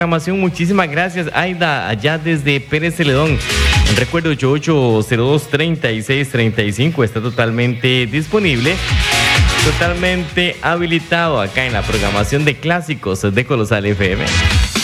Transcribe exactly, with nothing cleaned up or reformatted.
programación. Muchísimas gracias, Aida, allá desde Pérez Celedón. Recuerdo, ocho ocho cero dos, tres seis tres cinco está totalmente disponible, totalmente habilitado acá en la programación de clásicos de Colosal F M.